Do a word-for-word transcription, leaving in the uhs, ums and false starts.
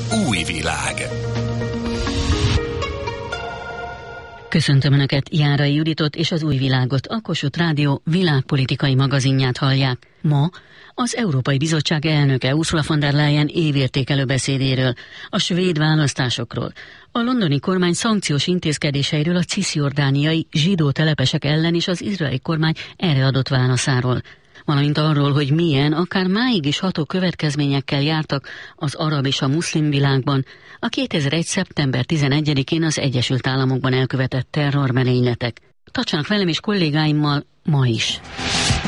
Új világ. Köszöntöm Önöket, Járai Juditot és az Új Világot, a Kossuth Rádió világpolitikai magazinját hallják. Ma az Európai Bizottság elnöke Ursula von der Leyen évértékelő beszédéről, a svéd választásokról, a londoni kormány szankciós intézkedéseiről a cisjordániai zsidó telepesek ellen és az izraeli kormány erre adott válaszáról, valamint arról, hogy milyen, akár máig is ható következményekkel jártak az arab és a muszlim világban a kétezer-egy. szeptember tizenegyedikén az Egyesült Államokban elkövetett terrormerényletek. Tartsanak velem és kollégáimmal ma is!